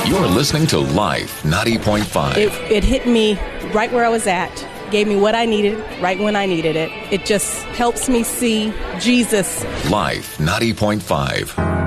You're listening to Life 90.5. It hit me right where I was at, gave me what I needed right when I needed it. It just helps me see Jesus. Life 90.5.